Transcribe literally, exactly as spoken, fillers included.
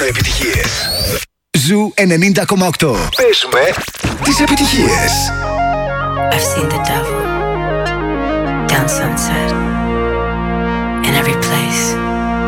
επιτυχίες. Ζου ενενήντα κόμμα οκτώ. Παίζουμε τις επιτυχίες. I've seen the devil down sunset in every place.